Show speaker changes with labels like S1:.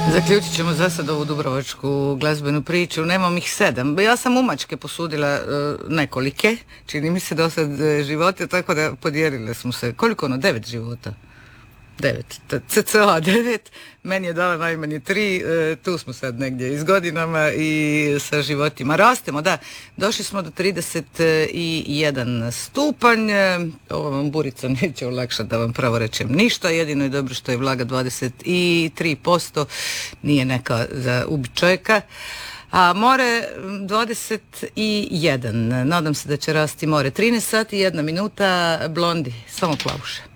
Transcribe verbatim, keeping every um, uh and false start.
S1: Zaključit ćemo za sad ovu dubrovačku glazbenu priču. Nemam ih sedam. Ja sam umačke posudila uh, nekolike. Čini mi se do sad uh, života, tako da podijelile smo se. Koliko ono? Devet života. Devet. cca devet. Meni je dala najmanje tri. Uh, tu smo sad negdje i s godinama i sa životima. Rastemo, da. Došli smo do trideset jedan stupanj. Ovo vam burica neće olakšati, da vam pravo rečem ništa. Jedino je dobro što je vlaga dvadeset tri posto. Nije neka za ubit čovjeka. A more dvadeset jedan. Nadam se da će rasti more. trinaest sati i jedna minuta. Blondi, samo plavuše.